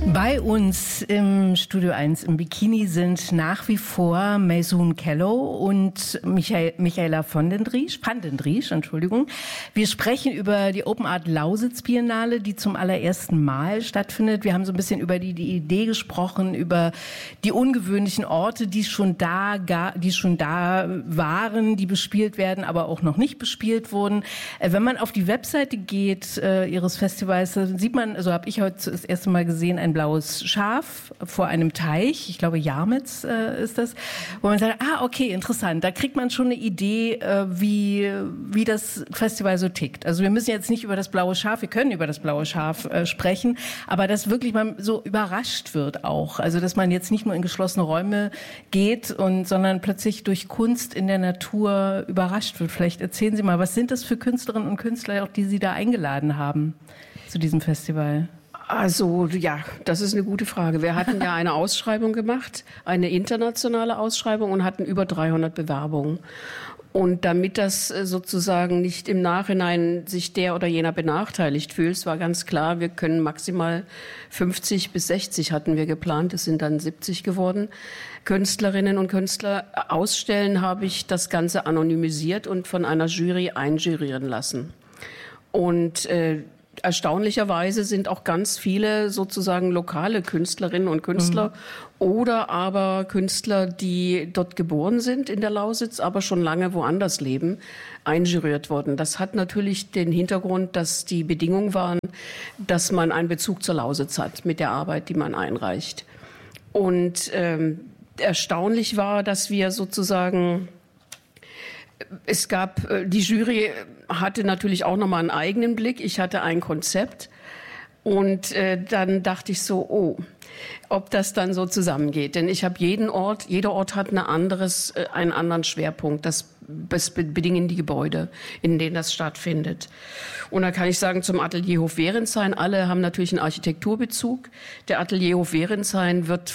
Bei uns im Studio 1 im Bikini sind nach wie vor Maysoon Kello und Michaela van den Driesch, Entschuldigung. Wir sprechen über die Open Art Lausitz Biennale, die zum allerersten Mal stattfindet. Wir haben so ein bisschen über die Idee gesprochen, über die ungewöhnlichen Orte, die schon da waren, die bespielt werden, aber auch noch nicht bespielt wurden. Wenn man auf die Webseite geht Ihres Festivals, dann sieht man, also habe ich heute das erste Mal gesehen, ein blaues Schaf vor einem Teich, ich glaube Jarmitz ist das, wo man sagt, okay, interessant, da kriegt man schon eine Idee, wie das Festival so tickt. Also wir müssen jetzt nicht über das blaue Schaf, wir können über das blaue Schaf sprechen, aber dass wirklich man so überrascht wird auch. Also dass man jetzt nicht nur in geschlossene Räume geht, sondern plötzlich durch Kunst in der Natur überrascht wird. Vielleicht erzählen Sie mal, was sind das für Künstlerinnen und Künstler, auch die Sie da eingeladen haben zu diesem Festival? Also ja, das ist eine gute Frage. Wir hatten ja eine Ausschreibung gemacht, eine internationale Ausschreibung und hatten über 300 Bewerbungen. Und damit das sozusagen nicht im Nachhinein sich der oder jener benachteiligt fühlt, war ganz klar, wir können maximal 50 bis 60 hatten wir geplant, es sind dann 70 geworden, Künstlerinnen und Künstler ausstellen, habe ich das Ganze anonymisiert und von einer Jury einjurieren lassen. Und erstaunlicherweise sind auch ganz viele sozusagen lokale Künstlerinnen und Künstler oder aber Künstler, die dort geboren sind in der Lausitz, aber schon lange woanders leben, einjuriert worden. Das hat natürlich den Hintergrund, dass die Bedingungen waren, dass man einen Bezug zur Lausitz hat mit der Arbeit, die man einreicht. Und erstaunlich war, dass wir sozusagen die Jury hatte natürlich auch nochmal einen eigenen Blick. Ich hatte ein Konzept und dann dachte ich so, ob das dann so zusammengeht. Denn ich habe jeder Ort hat einen anderen Schwerpunkt. Das bedingen die Gebäude, in denen das stattfindet. Und da kann ich sagen, zum Atelierhof Werenshain, alle haben natürlich einen Architekturbezug. Der Atelierhof Werenshain wird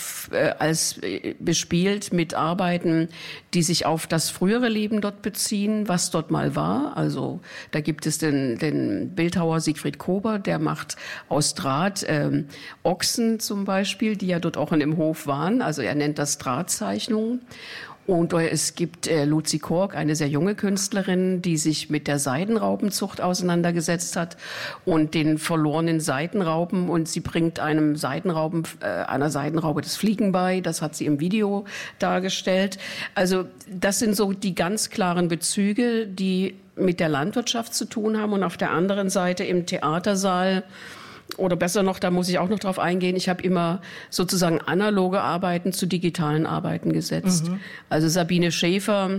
bespielt mit Arbeiten, die sich auf das frühere Leben dort beziehen, was dort mal war. Also da gibt es den Bildhauer Siegfried Kober, der macht aus Draht Ochsen zum Beispiel, die ja dort auch in dem Hof waren. Also er nennt das Drahtzeichnungen. Und es gibt Luzi Kork, eine sehr junge Künstlerin, die sich mit der Seidenraupenzucht auseinandergesetzt hat und den verlorenen Seidenraupen. Und sie bringt einer Seidenraube das Fliegen bei. Das hat sie im Video dargestellt. Also das sind so die ganz klaren Bezüge, die mit der Landwirtschaft zu tun haben. Und auf der anderen Seite im Theatersaal, oder besser noch, da muss ich auch noch drauf eingehen, ich habe immer sozusagen analoge Arbeiten zu digitalen Arbeiten gesetzt. Also Sabine Schäfer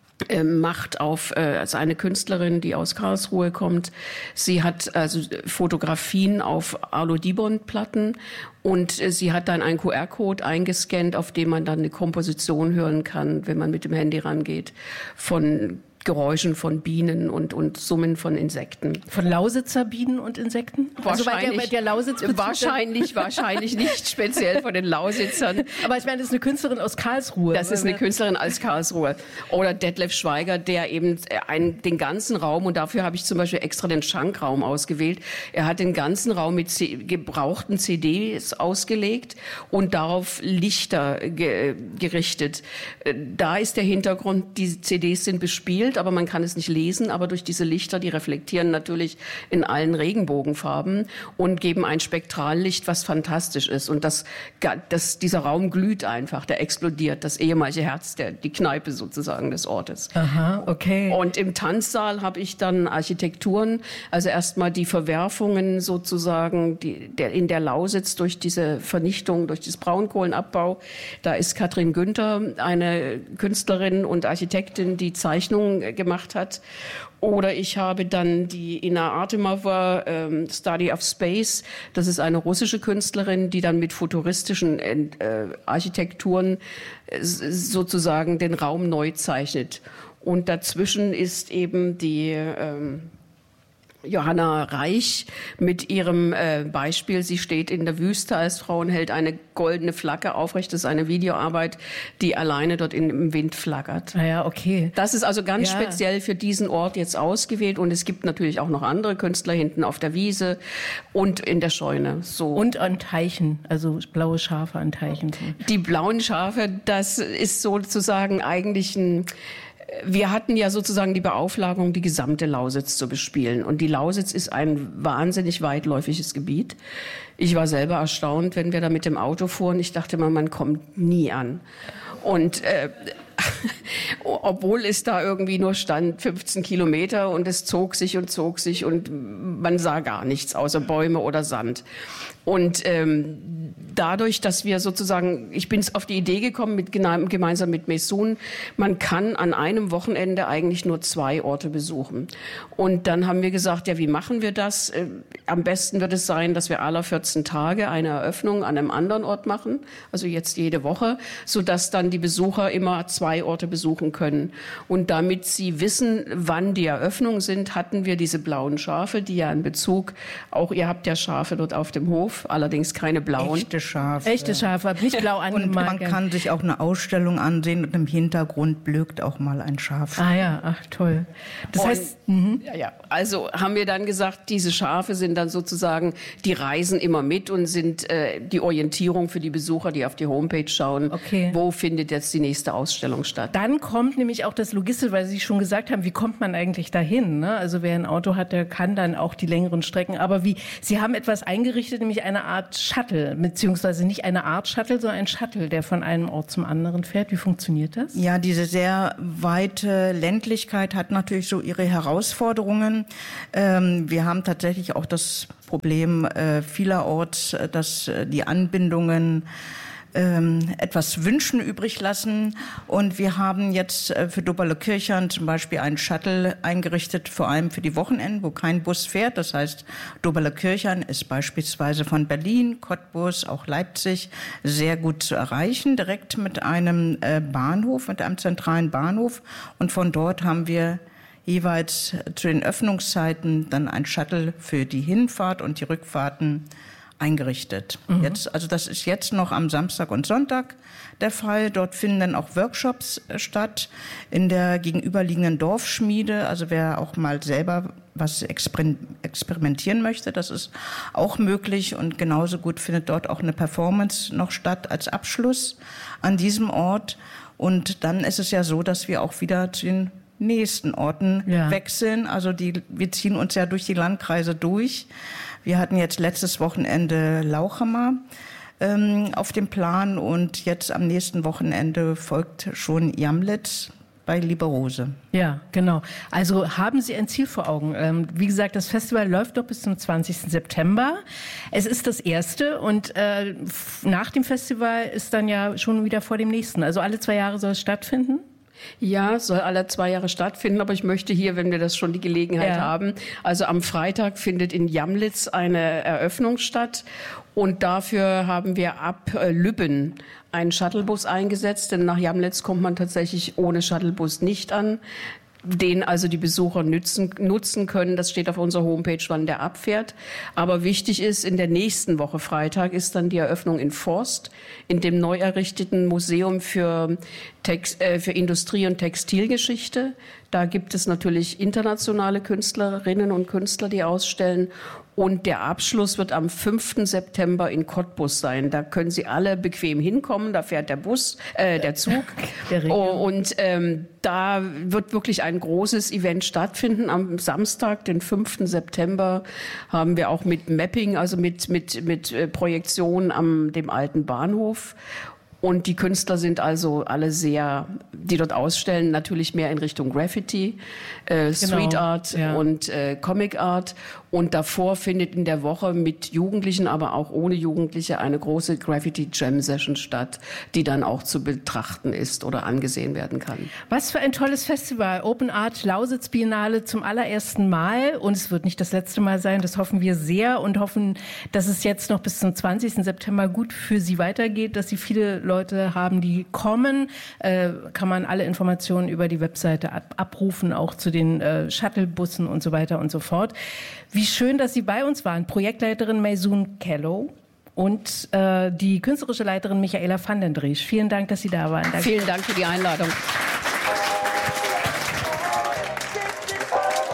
macht also eine Künstlerin, die aus Karlsruhe kommt. Sie hat also Fotografien auf Arlo-Dibond-Platten und sie hat dann einen QR-Code eingescannt, auf dem man dann eine Komposition hören kann, wenn man mit dem Handy rangeht, von Geräuschen von Bienen und Summen von Insekten. Von Lausitzer Bienen und Insekten? Wahrscheinlich, also der Lausitz wahrscheinlich nicht speziell von den Lausitzern. Aber ich meine, das ist eine Künstlerin aus Karlsruhe. Das ist eine Künstlerin aus Karlsruhe. Oder Detlef Schweiger, der eben den ganzen Raum, und dafür habe ich zum Beispiel extra den Schankraum ausgewählt, er hat den ganzen Raum mit gebrauchten CDs ausgelegt und darauf Lichter gerichtet. Da ist der Hintergrund, die CDs sind bespielt, aber man kann es nicht lesen, aber durch diese Lichter, die reflektieren natürlich in allen Regenbogenfarben und geben ein Spektrallicht, was fantastisch ist. Und dieser Raum glüht einfach, der explodiert, das ehemalige Herz, die Kneipe sozusagen des Ortes. Aha, okay. Und im Tanzsaal habe ich dann Architekturen, also erstmal die Verwerfungen sozusagen, in der Lausitz durch diese Vernichtung, durch das Braunkohlenabbau. Da ist Katrin Günther, eine Künstlerin und Architektin, die Zeichnungen gemacht hat. Oder ich habe dann die Ina Artemova, Study of Space. Das ist eine russische Künstlerin, die dann mit futuristischen Architekturen sozusagen den Raum neu zeichnet. Und dazwischen ist eben Johanna Reich mit ihrem Beispiel. Sie steht in der Wüste als Frau und hält eine goldene Flagge aufrecht. Das ist eine Videoarbeit, die alleine dort im Wind flackert. Ah ja, okay. Das ist also ganz speziell für diesen Ort jetzt ausgewählt. Und es gibt natürlich auch noch andere Künstler hinten auf der Wiese und in der Scheune. So. Und an Teichen, also blaue Schafe an Teichen. Die blauen Schafe, das ist sozusagen eigentlich wir hatten ja sozusagen die Beauflagung, die gesamte Lausitz zu bespielen. Und die Lausitz ist ein wahnsinnig weitläufiges Gebiet. Ich war selber erstaunt, wenn wir da mit dem Auto fuhren. Ich dachte mal, man kommt nie an. Und obwohl es da irgendwie nur stand 15 Kilometer und es zog sich und man sah gar nichts außer Bäume oder Sand. Und dadurch, dass wir sozusagen, ich bin auf die Idee gekommen, gemeinsam mit Mesun, man kann an einem Wochenende eigentlich nur 2 Orte besuchen. Und dann haben wir gesagt, ja, wie machen wir das? Am besten wird es sein, dass wir alle 14 Tage eine Eröffnung an einem anderen Ort machen, also jetzt jede Woche, sodass dann die Besucher immer 2 Orte besuchen können. Und damit sie wissen, wann die Eröffnungen sind, hatten wir diese blauen Schafe, die ja einen Bezug, auch ihr habt ja Schafe dort auf dem Hof, allerdings keine blauen. Echte Schafe, aber nicht blau angemalt. Und man kann sich auch eine Ausstellung ansehen und im Hintergrund blökt auch mal ein Schaf. Ah ja, ach toll. Das heißt, also haben wir dann gesagt, diese Schafe sind dann sozusagen, die reisen immer mit und sind die Orientierung für die Besucher, die auf die Homepage schauen, wo findet jetzt die nächste Ausstellung statt. Dann kommt nämlich auch das Logistische, weil Sie schon gesagt haben, wie kommt man eigentlich dahin? Ne? Also wer ein Auto hat, der kann dann auch die längeren Strecken. Aber Sie haben etwas eingerichtet, nämlich eine Art Shuttle, beziehungsweise nicht eine Art Shuttle, sondern ein Shuttle, der von einem Ort zum anderen fährt. Wie funktioniert das? Ja, diese sehr weite Ländlichkeit hat natürlich so ihre Herausforderungen. Wir haben tatsächlich auch das Problem vielerorts, dass die Anbindungen etwas Wünschen übrig lassen. Und wir haben jetzt für Doberle-Kirchern zum Beispiel einen Shuttle eingerichtet, vor allem für die Wochenenden, wo kein Bus fährt. Das heißt, Doberle-Kirchern ist beispielsweise von Berlin, Cottbus, auch Leipzig sehr gut zu erreichen, direkt mit einem Bahnhof, mit einem zentralen Bahnhof. Und von dort haben wir jeweils zu den Öffnungszeiten dann ein Shuttle für die Hinfahrt und die Rückfahrten eingerichtet. Also das ist jetzt noch am Samstag und Sonntag der Fall. Dort finden dann auch Workshops statt in der gegenüberliegenden Dorfschmiede. Also wer auch mal selber was experimentieren möchte, das ist auch möglich. Und genauso gut findet dort auch eine Performance noch statt als Abschluss an diesem Ort. Und dann ist es ja so, dass wir auch wieder zu den nächsten Orten wechseln. Also wir ziehen uns ja durch die Landkreise durch. Wir hatten jetzt letztes Wochenende Lauchhammer auf dem Plan und jetzt am nächsten Wochenende folgt schon Jamlitz bei Lieberose. Ja, genau. Also haben Sie ein Ziel vor Augen? Wie gesagt, das Festival läuft noch bis zum 20. September. Es ist das erste und nach dem Festival ist dann ja schon wieder vor dem nächsten. Also alle 2 Jahre soll es stattfinden? Ja, soll alle 2 Jahre stattfinden, aber ich möchte hier, wenn wir das schon die Gelegenheit haben, also am Freitag findet in Jamlitz eine Eröffnung statt und dafür haben wir ab Lübben einen Shuttlebus eingesetzt, denn nach Jamlitz kommt man tatsächlich ohne Shuttlebus nicht an, den also die Besucher nutzen können. Das steht auf unserer Homepage, wann der abfährt. Aber wichtig ist, in der nächsten Woche Freitag ist dann die Eröffnung in Forst, in dem neu errichteten Museum für Industrie- und Textilgeschichte. Da gibt es natürlich internationale Künstlerinnen und Künstler, die ausstellen. Und der Abschluss wird am 5. September in Cottbus sein. Da können Sie alle bequem hinkommen. Da fährt der Zug. Und da wird wirklich ein großes Event stattfinden. Am Samstag, den 5. September, haben wir auch mit Mapping, also mit Projektion am dem alten Bahnhof. Und die Künstler sind also alle die dort ausstellen, natürlich mehr in Richtung Graffiti, Street Art und Comic Art. Und davor findet in der Woche mit Jugendlichen, aber auch ohne Jugendliche eine große Graffiti-Jam-Session statt, die dann auch zu betrachten ist oder angesehen werden kann. Was für ein tolles Festival. Open Art Lausitz Biennale zum allerersten Mal. Und es wird nicht das letzte Mal sein, das hoffen wir sehr und hoffen, dass es jetzt noch bis zum 20. September gut für Sie weitergeht, dass Sie viele Leute haben, die kommen, kann man alle Informationen über die Webseite abrufen, auch zu den Shuttlebussen und so weiter und so fort. Wie schön, dass Sie bei uns waren. Projektleiterin Maysoon Kello und die künstlerische Leiterin Michaela van den Driesch. Vielen Dank, dass Sie da waren. Danke. Vielen Dank für die Einladung.